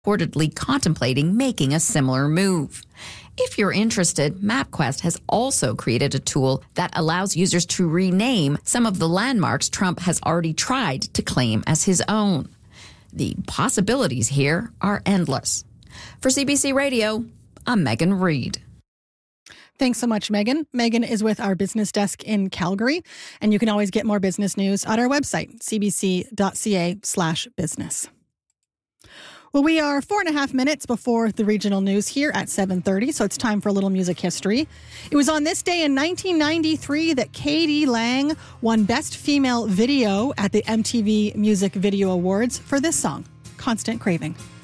reportedly contemplating making a similar move. If you're interested, MapQuest has also created a tool that allows users to rename some of the landmarks Trump has already tried to claim as his own. The possibilities here are endless. For CBC Radio, I'm Megan Reed. Thanks so much, Megan. Megan is with our business desk in Calgary, and you can always get more business news at our website, cbc.ca/business. Well, we are 4.5 minutes before the regional news here at 7:30, so it's time for a little music history. It was on this day in 1993 that K.D. Lang won Best Female Video at the MTV Music Video Awards for this song, Constant Craving.